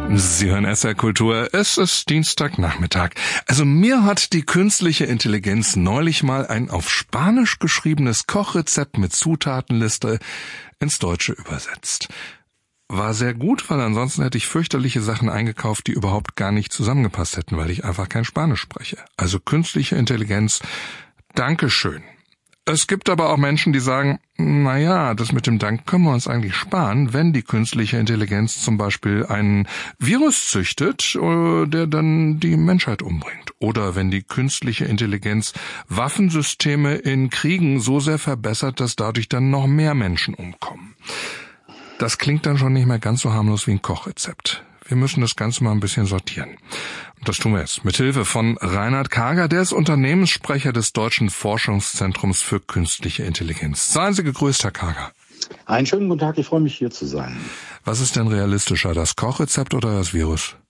Sie hören SR Kultur, es ist Dienstagnachmittag. Also mir hat die künstliche Intelligenz neulich mal ein auf Spanisch geschriebenes Kochrezept mit Zutatenliste ins Deutsche übersetzt. War sehr gut, weil ansonsten hätte ich fürchterliche Sachen eingekauft, die überhaupt gar nicht zusammengepasst hätten, weil ich einfach kein Spanisch spreche. Also künstliche Intelligenz, Dankeschön. Es gibt aber auch Menschen, die sagen, naja, das mit dem Dank können wir uns eigentlich sparen, wenn die künstliche Intelligenz zum Beispiel einen Virus züchtet, der dann die Menschheit umbringt. Oder wenn die künstliche Intelligenz Waffensysteme in Kriegen so sehr verbessert, dass dadurch dann noch mehr Menschen umkommen. Das klingt dann schon nicht mehr ganz so harmlos wie ein Kochrezept. Wir müssen das Ganze mal ein bisschen sortieren. Und das tun wir jetzt mit Hilfe von Reinhard Kager, der ist Unternehmenssprecher des Deutschen Forschungszentrums für künstliche Intelligenz. Seien Sie gegrüßt, Herr Kager. Einen schönen guten Tag, ich freue mich, hier zu sein. Was ist denn realistischer, das Kochrezept oder das Virus?